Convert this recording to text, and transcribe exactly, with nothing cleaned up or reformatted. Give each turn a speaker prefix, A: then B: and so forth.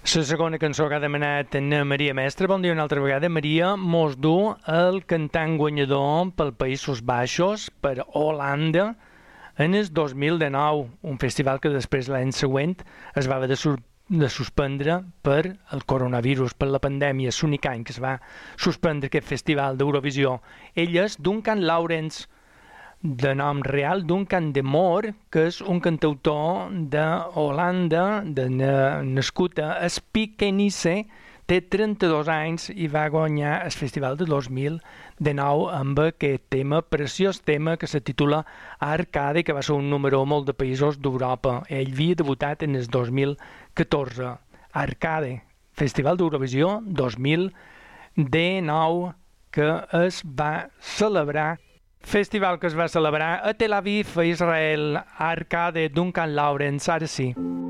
A: La segona cançó que ha demanat en Maria Mestre, bon dia una altra vegada. Maria mos du el cantant guanyador pel Països Baixos, per Holanda, en el dos mil dinou, un festival que després l'any següent es va haver de, sur de suspendre per el coronavirus, per la pandèmia. És l'únic any que es va suspendre aquest festival d'Eurovisió. Ell és Duncan Laurens, de nom real, Duncan de Moor, que és un cantautor d'Holanda, de, nascut a Spijkenisse, té trenta-dos anys i va guanyar el festival de dos mil dinou amb aquest tema, preciós tema que se titula Arcade, que va ser un número molt de països d'Europa. Ell havia debutat en el dos mil catorze. Arcade, Festival d'Eurovisió dos mil dinou, que es va celebrar Festival que es va celebrar a Tel Aviv, a Israel. Arcade, Duncan Laurens, ara sí.